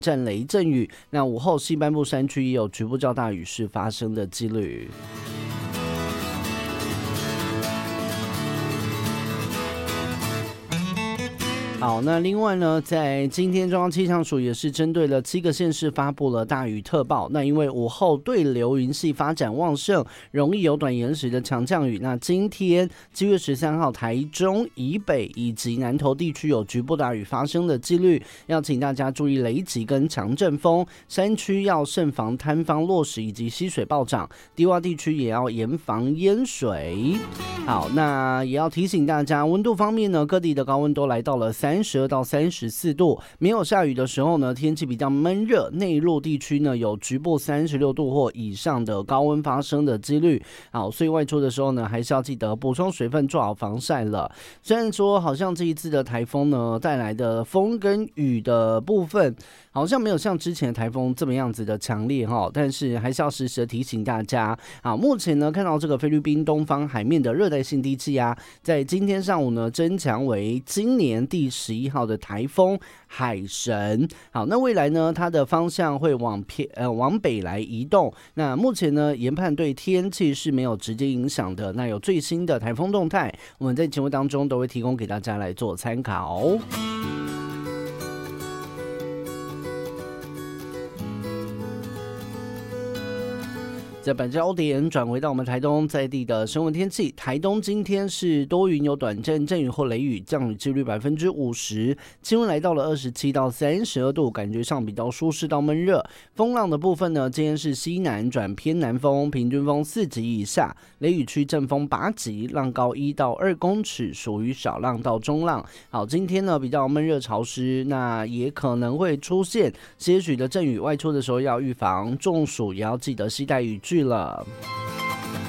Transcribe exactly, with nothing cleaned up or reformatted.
阵雷阵雨，那午后西半部山区也有局部较大雨势发生的几率。好，那另外呢，在今天中央气象署也是针对了七个县市发布了大雨特报。那因为午后对流云系发展旺盛，容易有短延时的强降雨。那今天七月十三号，台中以北以及南投地区有局部大雨发生的几率，要请大家注意雷击跟强阵风，山区要慎防坍方落石以及溪水暴涨，低洼地区也要严防淹水。好，那也要提醒大家，温度方面呢，各地的高温都来到了三十二到三十四度，没有下雨的时候呢，天气比较闷热，内陆地区呢有局部三十六度或以上的高温发生的几率。好，所以外出的时候呢，还是要记得补充水分，做好防晒了。虽然说好像这一次的台风呢带来的风跟雨的部分，好像没有像之前的台风这么样子的强烈哈，但是还是要时时的提醒大家。好，目前呢看到这个菲律宾东方海面的热带性低气压，在今天上午呢增强为今年第十一号的台风海神。好，那未来呢它的方向会往偏呃往北来移动。那目前呢研判对天气是没有直接影响的。那有最新的台风动态，我们在节目当中都会提供给大家来做参考。在本焦点转回到我们台东在地的生活天气，台东今天是多云有短阵阵雨或雷雨，降雨几率百分之五十，气温来到了二十七到三十二度，感觉上比较舒适到闷热。风浪的部分呢，今天是西南转偏南风，平均风四级以下，雷雨区阵风八级，浪高一到二公尺，属于小浪到中浪。好，今天呢比较闷热潮湿，那也可能会出现些许的阵雨，外出的时候要预防中暑，也要记得携带雨具了。